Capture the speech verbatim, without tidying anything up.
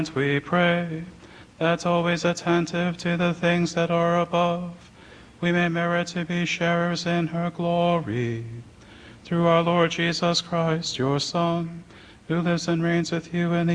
We pray that always attentive to the things that are above, we may merit to be sharers in her glory. Through our Lord Jesus Christ, your Son, who lives and reigns with you in the